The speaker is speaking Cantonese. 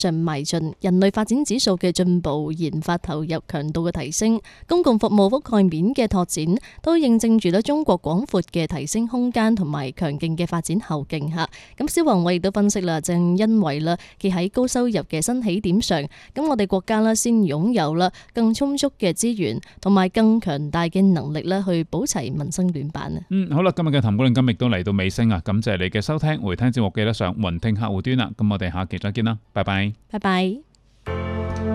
進邁進，人類發展指數嘅進步、研發投入強度嘅提升、公共服務覆蓋面嘅拓展，都印證住咧中國廣闊嘅提升空間同埋強勁嘅發展後勁嚇。咁蕭宏偉亦都分析啦，正因為啦，企喺高收入嘅新起點上，咁我哋國家啦先擁有啦更充足嘅資源同埋更強大嘅能力咧，去保齊民生短板啊。 好啦，今日嘅談股論金亦都嚟到尾聲啊！感謝你嘅收聽，回聽節目記得上雲聽客戶端啦。咁我哋下期再見啦，拜拜。 拜拜。